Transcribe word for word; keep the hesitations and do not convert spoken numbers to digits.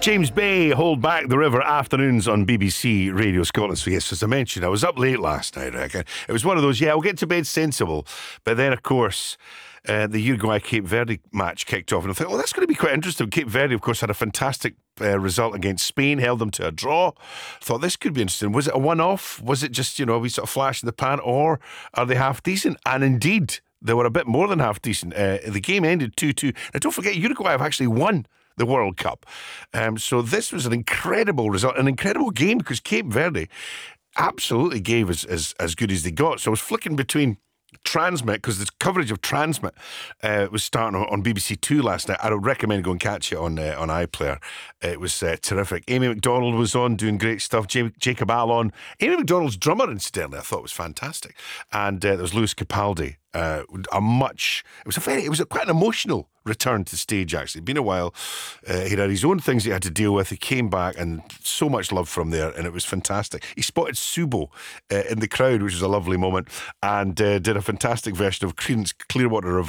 James Bay, Hold Back the River, afternoons on B B C Radio Scotland. So yes, as I mentioned, I was up late last night, I reckon. It was one of those, yeah, I'll get to bed sensible. But then, of course, uh, the Uruguay-Cape Verde match kicked off. And I thought, well, that's going to be quite interesting. Cape Verde, of course, had a fantastic uh, result against Spain, held them to a draw. Thought this could be interesting. Was it a one-off? Was it just, you know, we sort of flash in the pan? Or are they half decent? And indeed, they were a bit more than half decent. Uh, the game ended two two. Now, don't forget, Uruguay have actually won the World Cup. Um, so this was an incredible result, an incredible game, because Cape Verde absolutely gave as, as, as good as they got. So I was flicking between Transmit, because the coverage of Transmit uh, was starting on, on B B C Two last night. I would recommend go and catch it on uh, on iPlayer. It was uh, terrific. Amy McDonald was on doing great stuff. J- Jacob Allon. Amy McDonald's drummer, incidentally, I thought was fantastic. And uh, there was Lewis Capaldi. Uh, a much, it was a very, it was a, quite an emotional return to stage, actually. It'd been a while. Uh, he had his own things he had to deal with. He came back, and so much love from there, and it was fantastic. He spotted Subo uh, in the crowd, which was a lovely moment, and uh, did a fantastic version of Creedence Clearwater Revival.